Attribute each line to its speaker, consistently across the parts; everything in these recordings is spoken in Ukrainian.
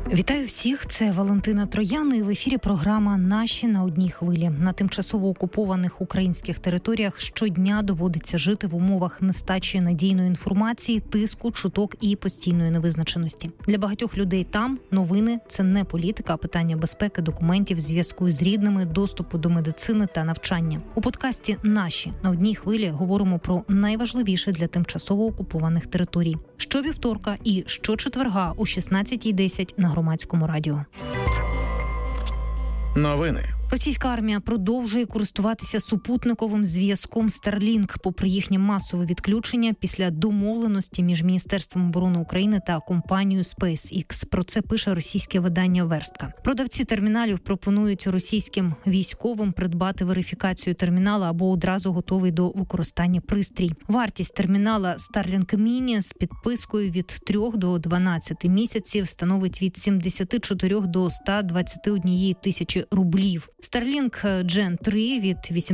Speaker 1: Вітаю всіх, це Валентина Троян і в ефірі програма «Наші на одній хвилі». На тимчасово окупованих українських територіях щодня доводиться жити в умовах нестачі надійної інформації, тиску, чуток і постійної невизначеності. Для багатьох людей там новини – це не політика, а питання безпеки, документів, зв'язку з рідними, доступу до медицини та навчання. У подкасті «Наші на одній хвилі» говоримо про найважливіше для тимчасово окупованих територій. Щовівторка і щочетверга о 16:10 на Громадському радіо.
Speaker 2: Новини.
Speaker 1: Російська армія продовжує користуватися супутниковим зв'язком Starlink попри їхнє масове відключення після домовленості між Міністерством оборони України та компанією SpaceX. Про це пише російське видання «Верстка». Продавці терміналів пропонують російським військовим придбати верифікацію термінала або одразу готовий до використання пристрій. Вартість термінала Starlink Mini з підпискою від 3 до 12 місяців становить від 74 до 121 тисячі рублів. Starlink Gen 3 від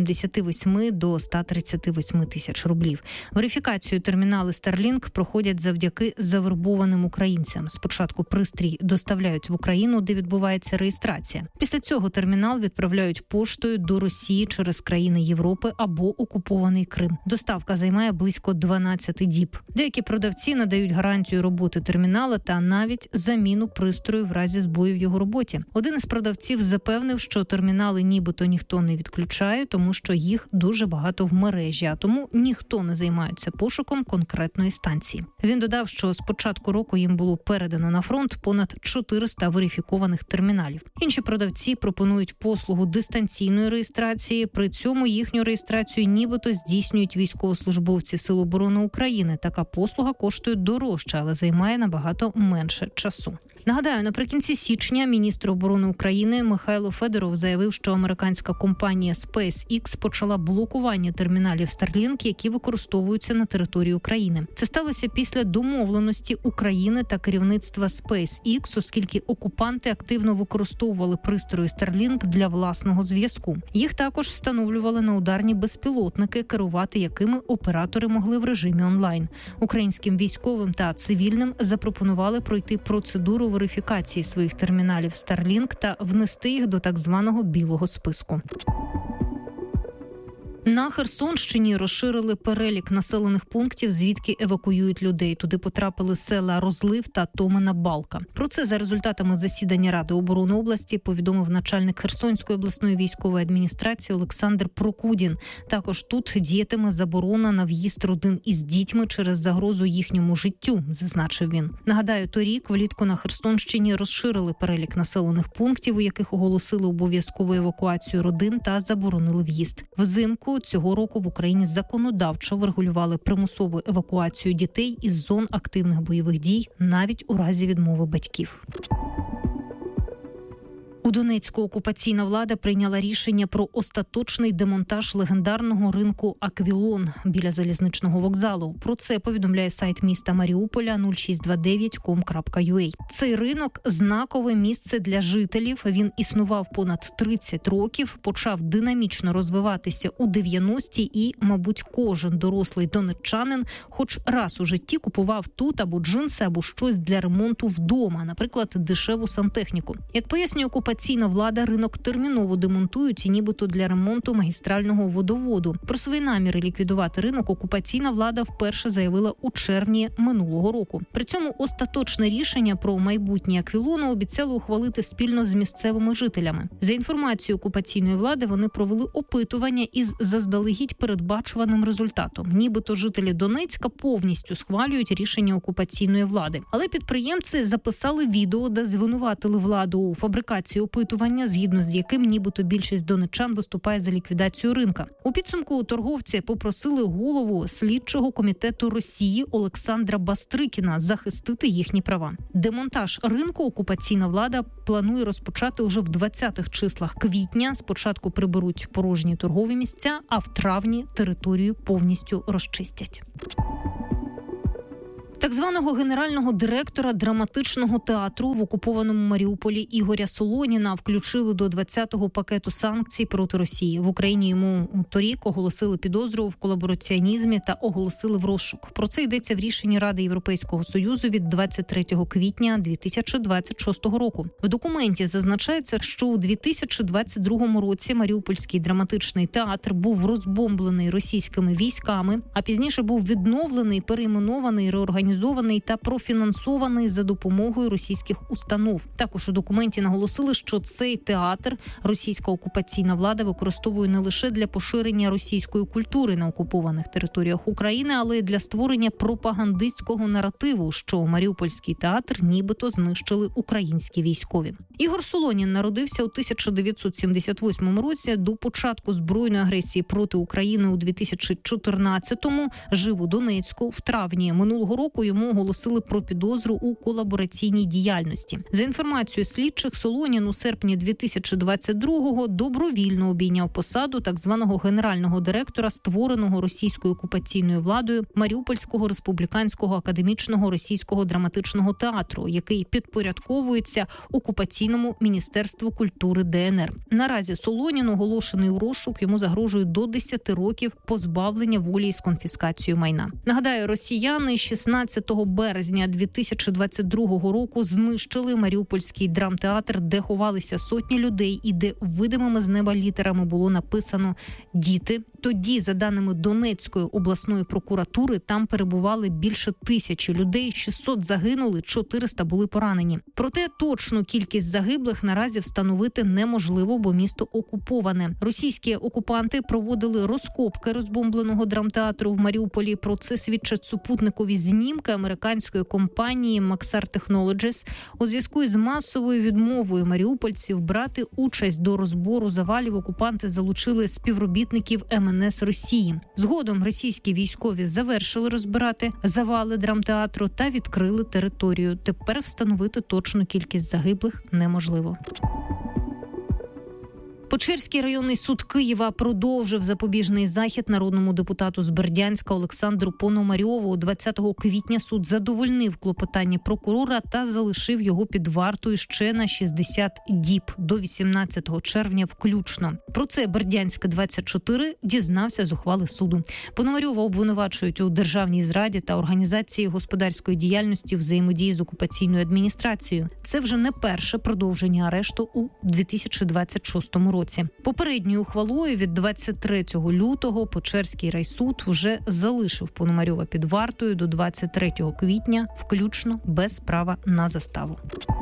Speaker 1: 88 до 138 тисяч рублів. Верифікацію термінали Starlink проходять завдяки завербованим українцям. Спочатку пристрій доставляють в Україну, де відбувається реєстрація. Після цього термінал відправляють поштою до Росії через країни Європи або окупований Крим. Доставка займає близько 12 діб. Деякі продавці надають гарантію роботи термінала та навіть заміну пристрою в разі збою в його роботі. Один із продавців запевнив, що термінали нібито ніхто не відключає, тому що їх дуже багато в мережі, а тому ніхто не займається пошуком конкретної станції. Він додав, що з початку року їм було передано на фронт понад 400 верифікованих терміналів. Інші продавці пропонують послугу дистанційної реєстрації, при цьому їхню реєстрацію нібито здійснюють військовослужбовці Сил оборони України. Така послуга коштує дорожче, але займає набагато менше часу. Нагадаю, наприкінці січня міністр оборони України Михайло Федоров заявив, що американська компанія SpaceX почала блокування терміналів Starlink, які використовуються на території України. Це сталося після домовленості України та керівництва SpaceX, оскільки окупанти активно використовували пристрої Starlink для власного зв'язку. Їх також встановлювали на ударні безпілотники, керувати якими оператори могли в режимі онлайн. Українським військовим та цивільним запропонували пройти процедуру верифікації своїх терміналів Starlink та внести їх до так званого білого списку. На Херсонщині розширили перелік населених пунктів, звідки евакуюють людей. Туди потрапили села Розлив та Томина Балка. Про це за результатами засідання Ради оборони області повідомив начальник Херсонської обласної військової адміністрації Олександр Прокудін. Також тут діятиме заборона на в'їзд родин із дітьми через загрозу їхньому життю, зазначив він. Нагадаю, торік влітку на Херсонщині розширили перелік населених пунктів, у яких оголосили обов'язкову евакуацію родин та заборонили в'їзд. Взимку цього року в Україні законодавчо врегулювали примусову евакуацію дітей із зон активних бойових дій, навіть у разі відмови батьків. У Донецьку окупаційна влада прийняла рішення про остаточний демонтаж легендарного ринку «Аквілон» біля залізничного вокзалу. Про це повідомляє сайт міста Маріуполя 0629com.ua. Цей ринок – знакове місце для жителів. Він існував понад 30 років, почав динамічно розвиватися у 90-ті і, мабуть, кожен дорослий донеччанин хоч раз у житті купував тут або джинси, або щось для ремонту вдома, наприклад, дешеву сантехніку. Як пояснює окупаційна влада, ринок терміново демонтують і нібито для ремонту магістрального водоводу. Про свої наміри ліквідувати ринок окупаційна влада вперше заявила у червні минулого року. При цьому остаточне рішення про майбутнє Аквілону обіцяли ухвалити спільно з місцевими жителями. За інформацією окупаційної влади, вони провели опитування із заздалегідь передбачуваним результатом. Нібито жителі Донецька повністю схвалюють рішення окупаційної влади. Але підприємці записали відео, де звинуватили владу у фабрикації опитування, згідно з яким нібито більшість донеччан виступає за ліквідацію ринка. У підсумку торговці попросили голову слідчого комітету Росії Олександра Бастрикіна захистити їхні права. Демонтаж ринку окупаційна влада планує розпочати уже в 20-х числах квітня. Спочатку приберуть порожні торгові місця, а в травні територію повністю розчистять. Так званого генерального директора драматичного театру в окупованому Маріуполі Ігоря Солоніна включили до 20-го пакету санкцій проти Росії. В Україні йому торік оголосили підозру в колабораціонізмі та оголосили в розшук. Про це йдеться в рішенні Ради Європейського Союзу від 23 квітня 2026 року. В документі зазначається, що у 2022 році Маріупольський драматичний театр був розбомблений російськими військами, а пізніше був відновлений, перейменований, реорганізований та профінансований за допомогою російських установ. Також у документі наголосили, що цей театр російська окупаційна влада використовує не лише для поширення російської культури на окупованих територіях України, але й для створення пропагандистського наративу, що Маріупольський театр нібито знищили українські військові. Ігор Солонін народився у 1978 році. До початку збройної агресії проти України у 2014-му жив у Донецьку. В травні минулого року йому оголосили про підозру у колабораційній діяльності. За інформацією слідчих, Солонін у серпні 2022-го добровільно обійняв посаду так званого генерального директора створеного російською окупаційною владою Маріупольського республіканського академічного російського драматичного театру, який підпорядковується окупаційному міністерству культури ДНР. Наразі Солонін оголошений у розшук, йому загрожує до 10 років позбавлення волі з конфіскацією майна. Нагадаю, росіяни 16 березня 2022 року знищили Маріупольський драмтеатр, де ховалися сотні людей і де видимими з неба літерами було написано «Діти». Тоді, за даними Донецької обласної прокуратури, там перебували більше 1000 людей, 600 загинули, 400 були поранені. Проте точну кількість загиблих наразі встановити неможливо, бо місто окуповане. Російські окупанти проводили розкопки розбомбленого драмтеатру в Маріуполі. Про це свідчать супутникові знімки американської компанії Maxar Technologies. У зв'язку із масовою відмовою маріупольців брати участь до розбору завалів окупанти залучили співробітників МНС Росії. Згодом російські військові завершили розбирати завали драмтеатру та відкрили територію. Тепер встановити точну кількість загиблих неможливо. Печерський районний суд Києва продовжив запобіжний захід народному депутату з Бердянська Олександру Пономарьову. 20 квітня суд задовольнив клопотання прокурора та залишив його під вартою ще на 60 діб до 18 червня включно. Про це Бердянськ-24 дізнався з ухвали суду. Пономарьова обвинувачують у державній зраді та організації господарської діяльності взаємодії з окупаційною адміністрацією. Це вже не перше продовження арешту у 2026 році. Попередньою ухвалою від 23 лютого Печерський райсуд вже залишив Пономарьова під вартою до 23 квітня, включно без права на заставу.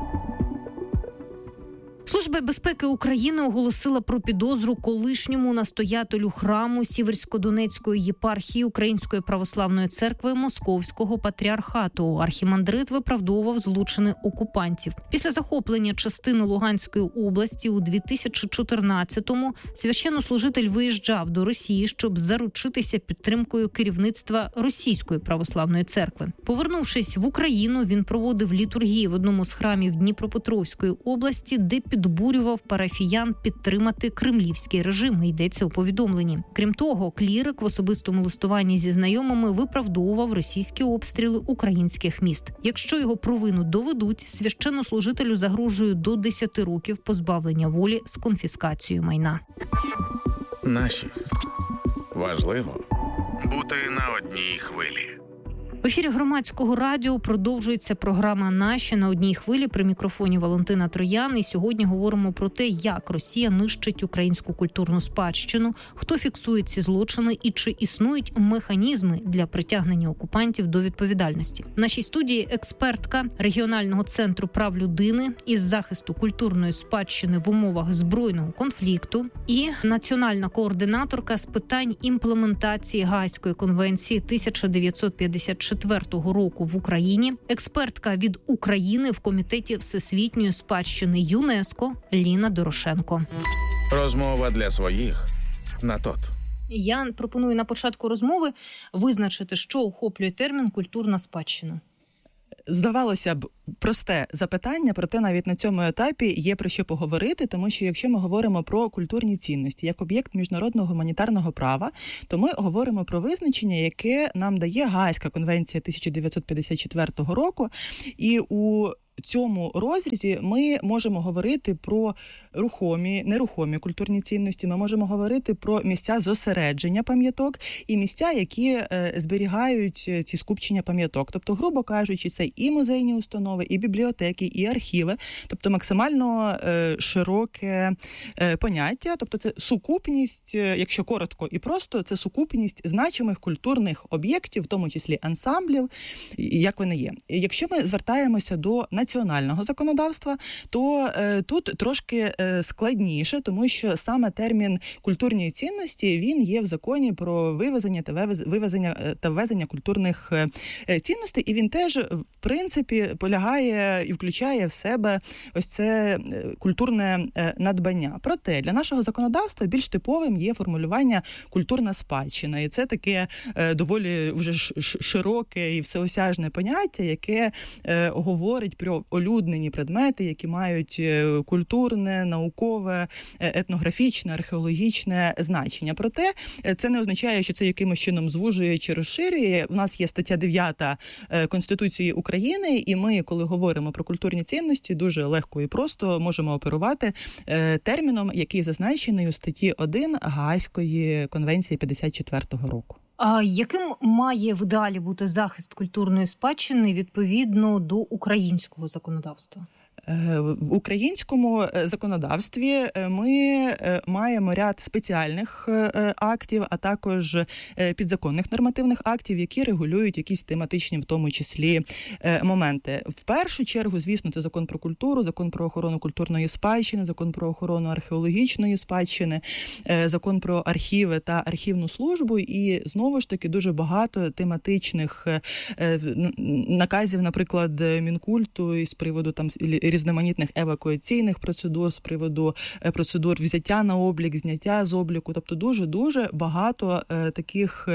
Speaker 1: Служба безпеки України оголосила про підозру колишньому настоятелю храму Сіверсько-Донецької єпархії Української православної церкви Московського патріархату. Архімандрит виправдовував злочини окупантів. Після захоплення частини Луганської області у 2014-му священнослужитель виїжджав до Росії, щоб заручитися підтримкою керівництва Російської православної церкви. Повернувшись в Україну, він проводив літургії в одному з храмів Дніпропетровської області, де підбурював парафіян підтримати кремлівський режим, йдеться у повідомленні. Крім того, клірик в особистому листуванні зі знайомими виправдовував російські обстріли українських міст. Якщо його провину доведуть, священнослужителю загрожує до 10 років позбавлення волі з конфіскацією майна.
Speaker 2: Наші. Важливо бути на одній хвилі.
Speaker 1: В ефірі Громадського радіо продовжується програма «Наші» на одній хвилі. При мікрофоні Валентина Троян. І сьогодні говоримо про те, як Росія нищить українську культурну спадщину, хто фіксує ці злочини і чи існують механізми для притягнення окупантів до відповідальності. В нашій студії експертка регіонального центру прав людини із захисту культурної спадщини в умовах збройного конфлікту і національна координаторка з питань імплементації Гаазької конвенції 1954 року в Україні, експертка від України в Комітеті всесвітньої спадщини ЮНЕСКО Ліна Дорошенко.
Speaker 2: Розмова для своїх на ТОТ.
Speaker 1: Я пропоную на початку розмови визначити, що охоплює термін «культурна спадщина».
Speaker 3: Здавалося б, просте запитання, проте навіть на цьому етапі є про що поговорити, тому що якщо ми говоримо про культурні цінності як об'єкт міжнародного гуманітарного права, то ми говоримо про визначення, яке нам дає Гаазька конвенція 1954 року, і у цьому розрізі ми можемо говорити про рухомі, нерухомі культурні цінності, ми можемо говорити про місця зосередження пам'яток і місця, які зберігають ці скупчення пам'яток. Тобто, грубо кажучи, це і музейні установи, і бібліотеки, і архіви, тобто максимально широке поняття, тобто це сукупність, якщо коротко і просто, це сукупність значимих культурних об'єктів, в тому числі ансамблів, як вони є. Якщо ми звертаємося до національного законодавства, то тут трошки складніше, тому що саме термін культурні цінності, він є в законі про вивезення та ввезення культурних цінностей, і він теж, в принципі, полягає і включає в себе ось це культурне надбання. Проте для нашого законодавства більш типовим є формулювання культурна спадщина, і це таке доволі вже широке і всеосяжне поняття, яке говорить про олюднені предмети, які мають культурне, наукове, етнографічне, археологічне значення. Проте це не означає, що це якимось чином звужує чи розширює. У нас є стаття 9 Конституції України, і ми, коли говоримо про культурні цінності, дуже легко і просто можемо оперувати терміном, який зазначений у статті 1 Гаазької конвенції 54-го року.
Speaker 1: А яким має в ідеалі бути захист культурної спадщини відповідно до українського законодавства?
Speaker 3: В українському законодавстві ми маємо ряд спеціальних актів, а також підзаконних нормативних актів, які регулюють якісь тематичні, в тому числі, моменти. В першу чергу, звісно, це закон про культуру, закон про охорону культурної спадщини, закон про охорону археологічної спадщини, закон про архіви та архівну службу, і знову ж таки дуже багато тематичних наказів, наприклад, Мінкульту із приводу там різноманітних евакуаційних процедур, з приводу процедур взяття на облік, зняття з обліку. Тобто дуже-дуже багато таких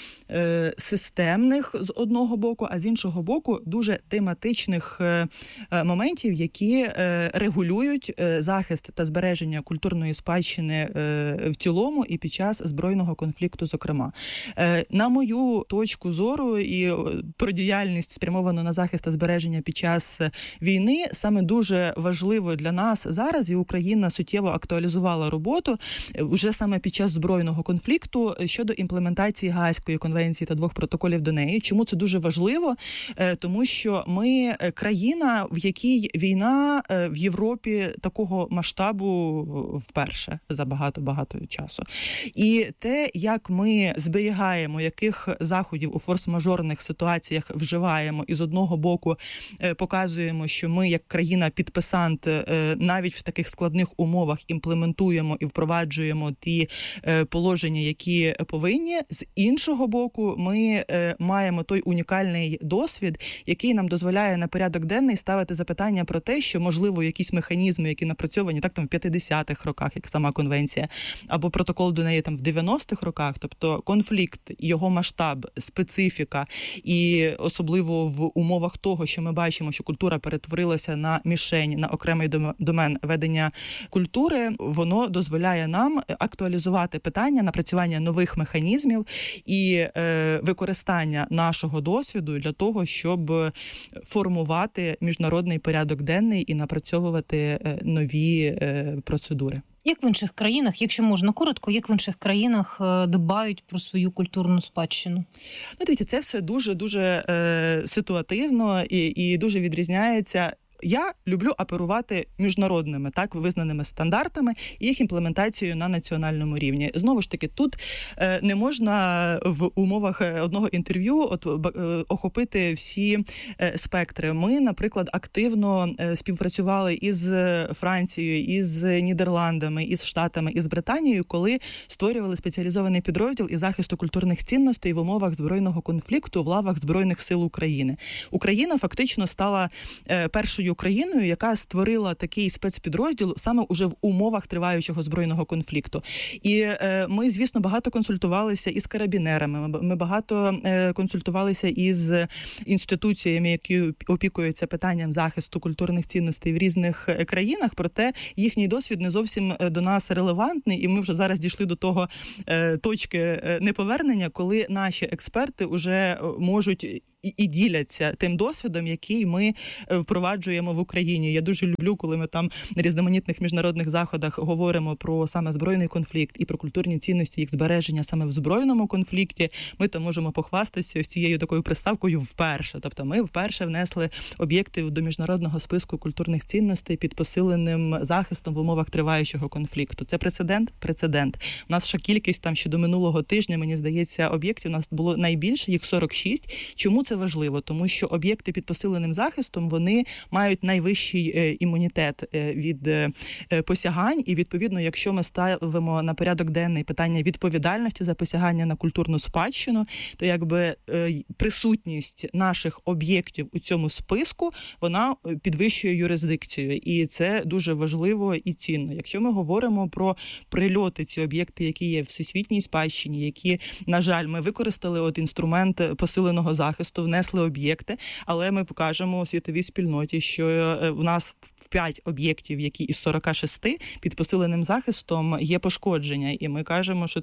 Speaker 3: системних з одного боку, а з іншого боку дуже тематичних моментів, які регулюють захист та збереження культурної спадщини в цілому і під час збройного конфлікту, зокрема. На мою точку зору і про діяльність, спрямовану на захист та збереження під час війни, саме дуже важливо для нас зараз, і Україна суттєво актуалізувала роботу вже саме під час збройного конфлікту щодо імплементації Гаазької конвенції та 2 протоколів до неї. Чому це дуже важливо? Тому що ми країна, в якій війна в Європі такого масштабу вперше за багато-багато часу. І те, як ми зберігаємо, яких заходів у форс-мажорних ситуаціях вживаємо, і з одного боку показуємо, що ми як країна-підписант навіть в таких складних умовах імплементуємо і впроваджуємо ті положення, які повинні. З іншого боку, ми маємо той унікальний досвід, який нам дозволяє на порядок денний ставити запитання про те, що, можливо, якісь механізми, які напрацьовані так там в 50-х роках, як сама конвенція, або протокол до неї там в 90-х роках, тобто конфлікт, його масштаб, специфіка, і особливо в умовах того, що ми бачимо, що культура перетворилася на мішень, на окремий домен ведення культури, воно дозволяє нам актуалізувати питання напрацювання нових механізмів і використання нашого досвіду для того, щоб формувати міжнародний порядок денний і напрацьовувати нові процедури.
Speaker 1: Як в інших країнах, якщо можна коротко, як в інших країнах дбають про свою культурну спадщину?
Speaker 3: Ну, дивіться, це все дуже-дуже ситуативно і дуже відрізняється. Я люблю оперувати міжнародними, так, визнаними стандартами і їх імплементацією на національному рівні. Знову ж таки, тут не можна в умовах одного інтерв'ю охопити всі спектри. Ми, наприклад, активно співпрацювали із Францією, із Нідерландами, із Штатами, із Британією, коли створювали спеціалізований підрозділ із захисту культурних цінностей в умовах збройного конфлікту в лавах Збройних сил України. Україна фактично стала першою нашою країною, яка створила такий спецпідрозділ саме уже в умовах триваючого збройного конфлікту. І ми, звісно, багато консультувалися із карабінерами, ми багато консультувалися із інституціями, які опікуються питанням захисту культурних цінностей в різних країнах, проте їхній досвід не зовсім до нас релевантний, і ми вже зараз дійшли до того точки неповернення, коли наші експерти вже можуть і діляться тим досвідом, який ми впроваджуємо в Україні. Я дуже люблю, коли ми там на різноманітних міжнародних заходах говоримо про саме збройний конфлікт і про культурні цінності, їх збереження саме в збройному конфлікті. Ми там можемо похвастатися ось цією такою приставкою «вперше». Тобто ми вперше внесли об'єкти до міжнародного списку культурних цінностей під посиленим захистом в умовах триваючого конфлікту. Це прецедент? Прецедент. У нас ще кількість там ще до минулого тижня, мені здається, об'єктів у нас було найбільше, їх 46. Чому це важливо? Тому що об'єкти під посиленим захистом, вони мають найвищий імунітет від посягань, і, відповідно, якщо ми ставимо на порядок денний питання відповідальності за посягання на культурну спадщину, то якби присутність наших об'єктів у цьому списку, вона підвищує юрисдикцію, і це дуже важливо і цінно. Якщо ми говоримо про прильоти, ці об'єкти, які є в всесвітній спадщині, які, на жаль, ми використали інструмент посиленого захисту, внесли об'єкти, але ми покажемо світовій спільноті, що у нас 5 об'єктів, які із 46 під посиленим захистом є пошкодження. І ми кажемо, що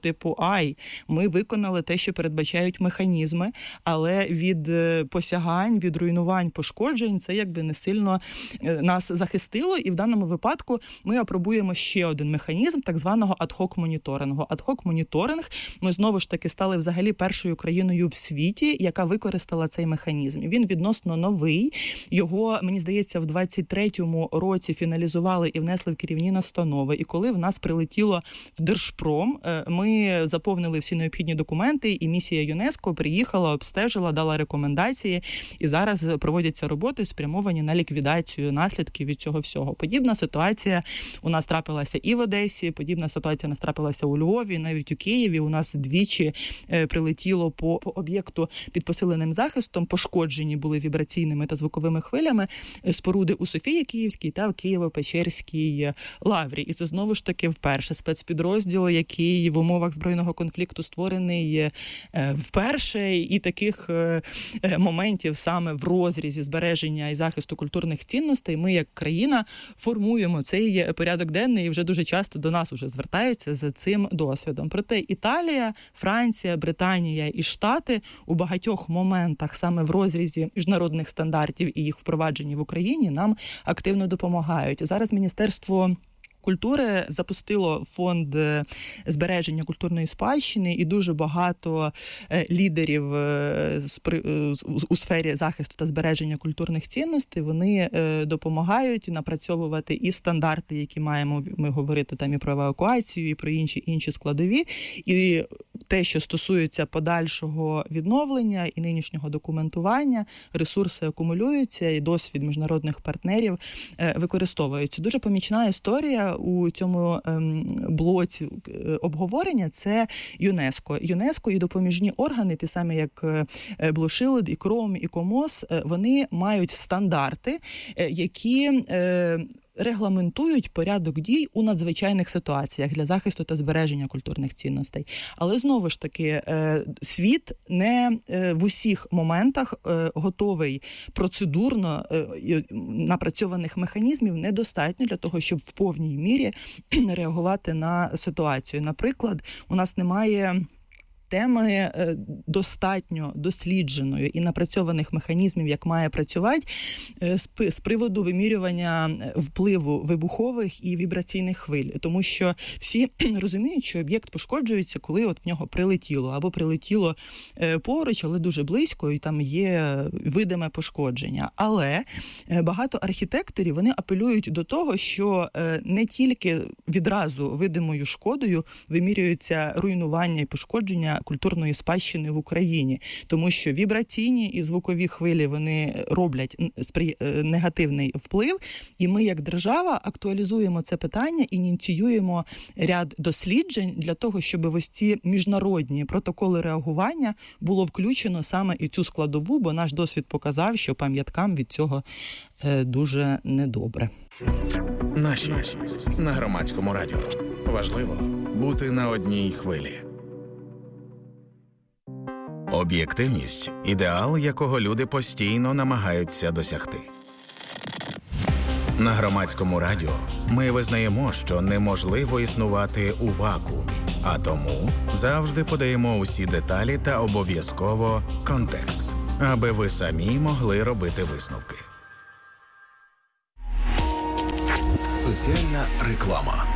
Speaker 3: ми виконали те, що передбачають механізми, але від посягань, від руйнувань, пошкоджень це якби не сильно нас захистило. І в даному випадку ми апробуємо ще один механізм так званого ад-хок-моніторингу. Ад-хок-моніторинг, ми знову ж таки стали взагалі першою країною в світі, яка використала цей механізм. Він відносно новий. Його, мені здається, в 23-му році фіналізували і внесли в керівні настанови. І коли в нас прилетіло в Держпром, ми заповнили всі необхідні документи, і місія ЮНЕСКО приїхала, обстежила, дала рекомендації, і зараз проводяться роботи, спрямовані на ліквідацію наслідків від цього всього. Подібна ситуація у нас трапилася і в Одесі, подібна ситуація у нас трапилася у Львові, навіть у Києві. У нас двічі прилетіло по об'єкту під посиленим захистом, пошкоджені були вібраційними та звуковими хвилями споруди у Софії Київській та в Києво-Печерській лаврі. І це знову ж таки вперше спецпідрозділ, який в умовах збройного конфлікту створений вперше, і таких моментів саме в розрізі збереження і захисту культурних цінностей ми як країна формуємо цей порядок денний, і вже дуже часто до нас уже звертаються за цим досвідом. Проте Італія, Франція, Британія і Штати у багатьох моментах саме в розрізі міжнародних стандартів і їх впровадженні в Україні нам активно допомагають. Зараз Міністерство культури запустило фонд збереження культурної спадщини, і дуже багато лідерів у сфері захисту та збереження культурних цінностей, вони допомагають напрацьовувати і стандарти, які маємо ми говорити там і про евакуацію, і про інші складові, і те, що стосується подальшого відновлення і нинішнього документування, ресурси акумулюються, і досвід міжнародних партнерів використовується. Дуже помічна історія у цьому блоці обговорення – це ЮНЕСКО. ЮНЕСКО і допоміжні органи, ті самі як Blue-Shield, і КРОМ, і КОМОС, вони мають стандарти, які регламентують порядок дій у надзвичайних ситуаціях для захисту та збереження культурних цінностей. Але знову ж таки, світ не в усіх моментах готовий процедурно, напрацьованих механізмів недостатньо для того, щоб в повній мірі реагувати на ситуацію. Наприклад, у нас немає теми достатньо дослідженої і напрацьованих механізмів, як має працювати, з приводу вимірювання впливу вибухових і вібраційних хвиль. Тому що всі розуміють, що об'єкт пошкоджується, коли от в нього прилетіло, або прилетіло поруч, але дуже близько, і там є видиме пошкодження. Але багато архітекторів, вони апелюють до того, що не тільки відразу видимою шкодою вимірюється руйнування і пошкодження збереження культурної спадщини в Україні, тому що вібраційні і звукові хвилі, вони роблять негативний вплив, і ми як держава актуалізуємо це питання, ініціюємо ряд досліджень для того, щоб в ось ці міжнародні протоколи реагування було включено саме і цю складову, бо наш досвід показав, що пам'яткам від цього дуже недобре.
Speaker 2: Наші на Громадському радіо. Важливо бути на одній хвилі. Об'єктивність – ідеал, якого люди постійно намагаються досягти. На Громадському радіо ми визнаємо, що неможливо існувати у вакуумі, а тому завжди подаємо усі деталі та обов'язково контекст, аби ви самі могли робити висновки.
Speaker 4: Соціальна реклама.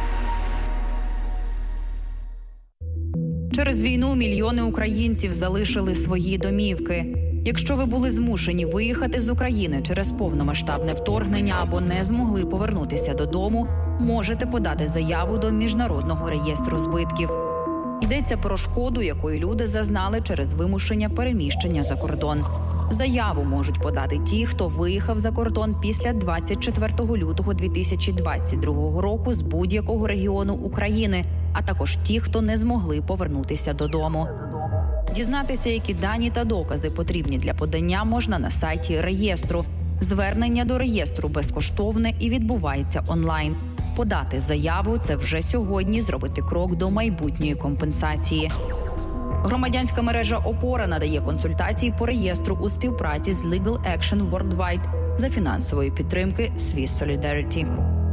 Speaker 5: Через війну мільйони українців залишили свої домівки. Якщо ви були змушені виїхати з України через повномасштабне вторгнення або не змогли повернутися додому, можете подати заяву до Міжнародного реєстру збитків. Йдеться про шкоду, якої люди зазнали через вимушення переміщення за кордон. Заяву можуть подати ті, хто виїхав за кордон після 24 лютого 2022 року з будь-якого регіону України, а також ті, хто не змогли повернутися додому. Дізнатися, які дані та докази потрібні для подання, можна на сайті реєстру. Звернення до реєстру безкоштовне і відбувається онлайн. Подати заяву – це вже сьогодні зробити крок до майбутньої компенсації. Громадянська мережа «Опора» надає консультації по реєстру у співпраці з Legal Action Worldwide за фінансової підтримки Swiss Solidarity.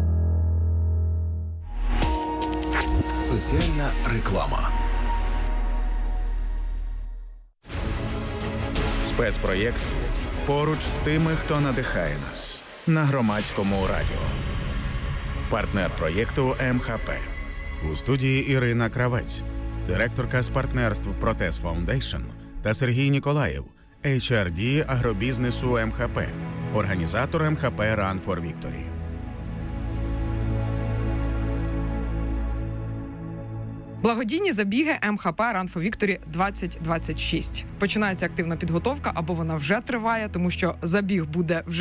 Speaker 4: Соціальна реклама.
Speaker 2: Спецпроєкт «Поруч з тими, хто надихає нас» на Громадському радіо. Партнер проєкту МХП. У студії Ірина Кравець, директорка з партнерств Протез Foundation, та Сергій Ніколаєв, HRD агробізнесу МХП, організатор МХП Run for Victory.
Speaker 6: Благодійні забіги МХП Run for Victory 2026. Починається активна підготовка, або вона вже триває, тому що забіг буде вже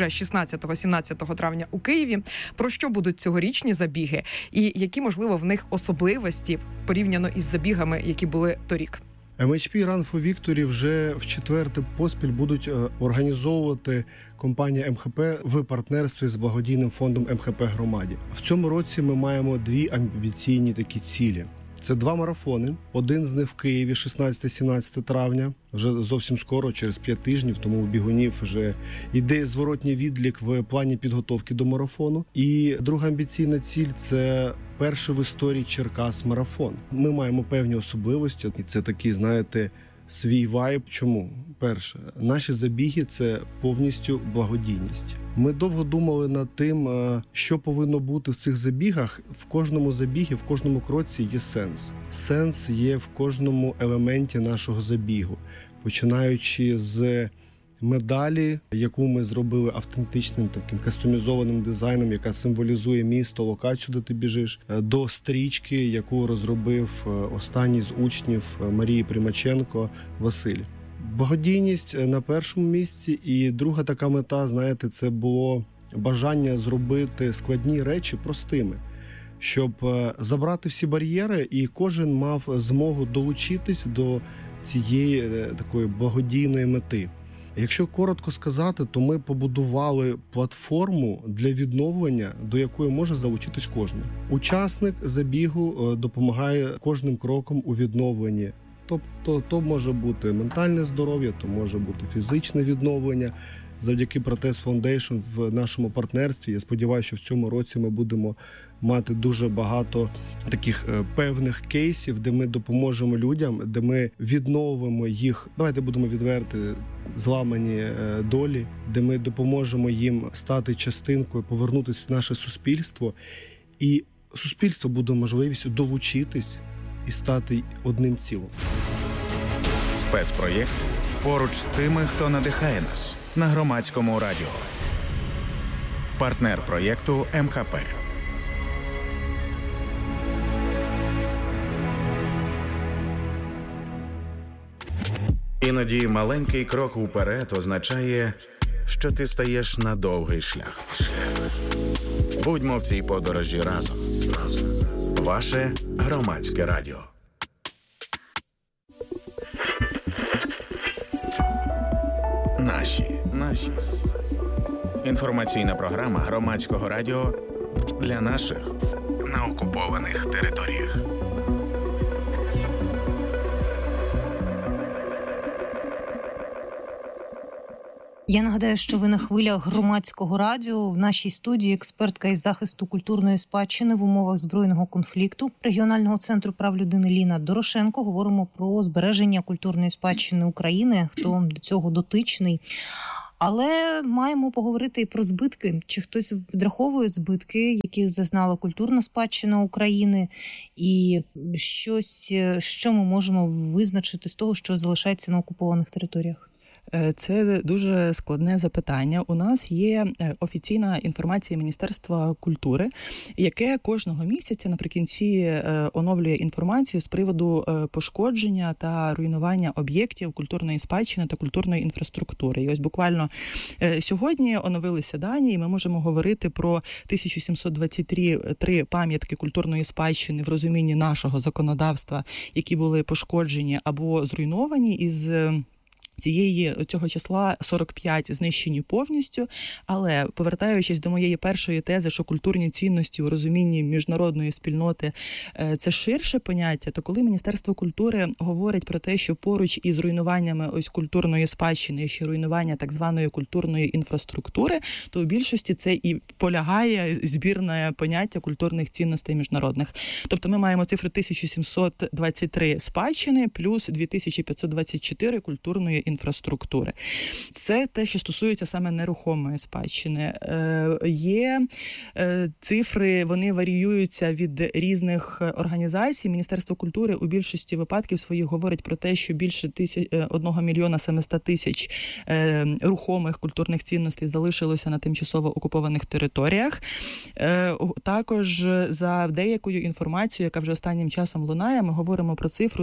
Speaker 6: 16-17 травня у Києві. Про що будуть цьогорічні забіги і які, можливо, в них особливості порівняно із забігами, які були торік?
Speaker 7: MHP Run for Victory вже в четверте поспіль будуть організовувати компанія МХП в партнерстві з благодійним фондом МХП Громаді. В цьому році ми маємо дві амбіційні такі цілі. Це 2 марафони. Один з них в Києві 16-17 травня, вже зовсім скоро, через 5 тижнів, тому у бігунів вже йде зворотній відлік в плані підготовки до марафону. І друга амбіційна ціль – це перший в історії Черкас марафон. Ми маємо певні особливості, і це такий, знаєте, свій вайб. Чому? Перше, наші забіги – це повністю благодійність. Ми довго думали над тим, що повинно бути в цих забігах. В кожному забігі, в кожному кроці є сенс. Сенс є в кожному елементі нашого забігу. Починаючи з медалі, яку ми зробили автентичним таким кастомізованим дизайном, яка символізує місто, локацію, де ти біжиш, до стрічки, яку розробив останній з учнів Марії Примаченко Василь. Благодійність на першому місці, і друга така мета, знаєте, це було бажання зробити складні речі простими, щоб забрати всі бар'єри, і кожен мав змогу долучитись до цієї такої благодійної мети. Якщо коротко сказати, то ми побудували платформу для відновлення, до якої може залучитись кожен. Учасник забігу допомагає кожним кроком у відновленні. Тобто, то може бути ментальне здоров'я, то може бути фізичне відновлення. Завдяки Протез Foundation в нашому партнерстві, я сподіваюся, що в цьому році ми будемо мати дуже багато таких певних кейсів, де ми допоможемо людям, де ми відновимо їх, давайте будемо відверті, зламані долі, де ми допоможемо їм стати частинкою, повернутися в наше суспільство. І суспільство буде можливістю долучитись і стати одним цілим.
Speaker 2: Спецпроєкт «Поруч з тими, хто надихає нас» на Громадському радіо. Партнер проєкту МХП. –
Speaker 4: 1
Speaker 2: Іноді маленький крок уперед означає, що ти стаєш на довгий шлях. Будьмо в цій подорожі разом. Ваше Громадське радіо. Наші. Інформаційна програма Громадського радіо для наших на окупованих територіях.
Speaker 1: Я нагадаю, що ви на хвилях Громадського радіо. В нашій студії експертка із захисту культурної спадщини в умовах збройного конфлікту Регіонального центру прав людини Ліна Дорошенко. Говоримо про збереження культурної спадщини України, хто до цього дотичний. Але маємо поговорити і про збитки. Чи хтось підраховує збитки, які зазнала культурна спадщина України, і щось, що ми можемо визначити з того, що залишається на окупованих територіях?
Speaker 3: Це дуже складне запитання. У нас є офіційна інформація Міністерства культури, яке кожного місяця наприкінці оновлює інформацію з приводу пошкодження та руйнування об'єктів культурної спадщини та культурної інфраструктури. І ось буквально сьогодні оновилися дані, і ми можемо говорити про 1723 пам'ятки культурної спадщини в розумінні нашого законодавства, які були пошкоджені або зруйновані. Із цього числа 45 знищені повністю, але повертаючись до моєї першої тези, що культурні цінності у розумінні міжнародної спільноти – це ширше поняття, то коли Міністерство культури говорить про те, що поруч із руйнуваннями ось культурної спадщини ще руйнування так званої культурної інфраструктури, то в більшості це і полягає збірне поняття культурних цінностей міжнародних. Тобто ми маємо цифру 1723 спадщини плюс 2524 культурної інфраструктури. Це те, що стосується саме нерухомої спадщини. Є цифри, вони варіюються від різних організацій. Міністерство культури у більшості випадків своїх говорить про те, що більше 1 мільйона 700 тисяч рухомих культурних цінностей залишилося на тимчасово окупованих територіях. Також за деякою інформацією, яка вже останнім часом лунає, ми говоримо про цифру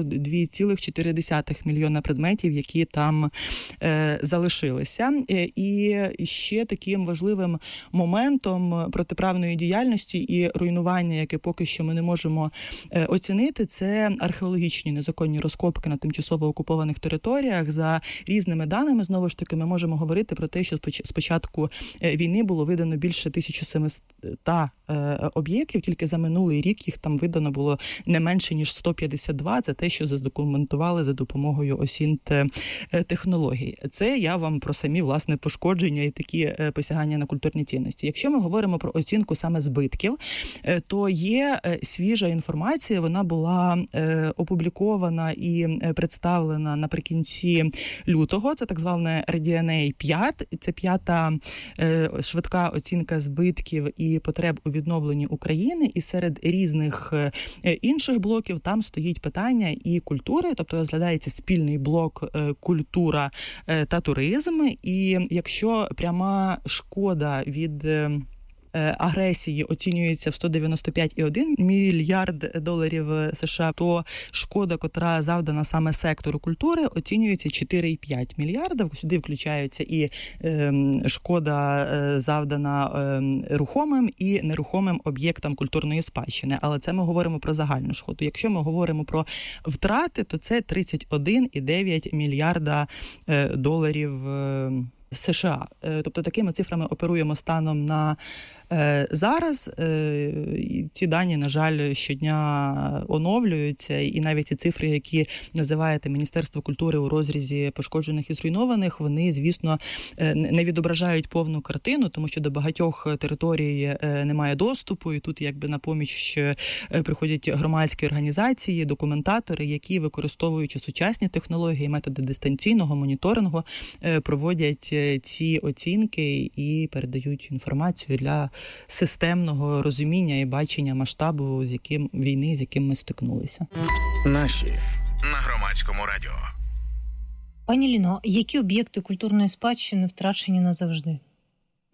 Speaker 3: 2,4 мільйона предметів, які там залишилися. І ще таким важливим моментом протиправної діяльності і руйнування, яке поки що ми не можемо оцінити, це археологічні незаконні розкопки на тимчасово окупованих територіях. За різними даними, знову ж таки, ми можемо говорити про те, що з початку війни було видано більше 1700 об'єктів, тільки за минулий рік їх там видано було не менше, ніж 152. Це те, що задокументували за допомогою ОСІНТ-технологій. Це я вам про самі, власне, пошкодження і такі посягання на культурні цінності. Якщо ми говоримо про оцінку саме збитків, то є свіжа інформація, вона була опублікована і представлена наприкінці лютого. Це так зване RDNA 5. Це 5-та швидка оцінка збитків і потреб у відновленні України. І серед різних інших блоків там стоїть питання і культури, тобто розглядається спільний блок культура та туризм. І якщо пряма шкода від агресії оцінюється в 195,1 мільярд доларів США, то шкода, котра завдана саме сектору культури, оцінюється 4,5 мільярда. Сюди включаються і шкода завдана рухомим і нерухомим об'єктам культурної спадщини. Але це ми говоримо про загальну шкоду. Якщо ми говоримо про втрати, то це 31,9 мільярда доларів США. Тобто такими цифрами оперуємо станом на зараз. Ці дані, на жаль, щодня оновлюються, і навіть ці цифри, які називаєте Міністерство культури у розрізі пошкоджених і зруйнованих, вони, звісно, не відображають повну картину, тому що до багатьох територій немає доступу, і тут якби на поміч приходять громадські організації, документатори, які, використовуючи сучасні технології, методи дистанційного моніторингу, проводять ці оцінки і передають інформацію для системного розуміння і бачення масштабу війни, з яким ми стикнулися.
Speaker 2: Наші на Громадському радіо.
Speaker 1: Пані Ліно, які об'єкти культурної спадщини втрачені назавжди?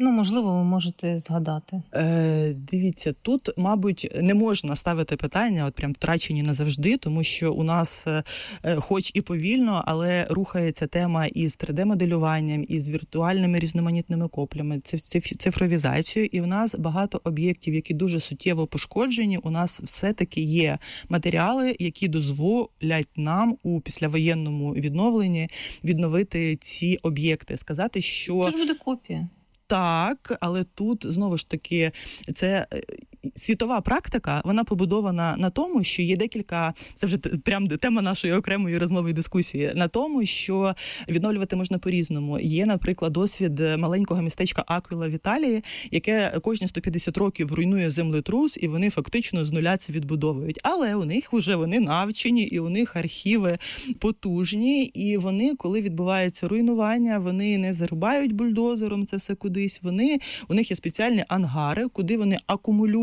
Speaker 1: Можливо, ви можете згадати.
Speaker 3: Дивіться, тут, мабуть, не можна ставити питання, от прям втрачені назавжди, тому що у нас, хоч і повільно, але рухається тема із 3D-моделюванням, із віртуальними різноманітними коплями, цифровізацією, і в нас багато об'єктів, які дуже суттєво пошкоджені. У нас все-таки є матеріали, які дозволять нам у післявоєнному відновленні відновити ці об'єкти. Сказати, що...
Speaker 1: Це ж буде копія.
Speaker 3: Так, але тут, знову ж таки, це світова практика, вона побудована на тому, що є декілька, це вже прям тема нашої окремої розмови і дискусії, на тому, що відновлювати можна по-різному. Є, наприклад, досвід маленького містечка Аквіла в Італії, яке кожні 150 років руйнує землетрус, і вони фактично з нуля це відбудовують. Але у них вже вони навчені, і у них архіви потужні, і вони, коли відбувається руйнування, вони не зарубають бульдозером це все кудись, у них є спеціальні ангари, куди вони акумулюють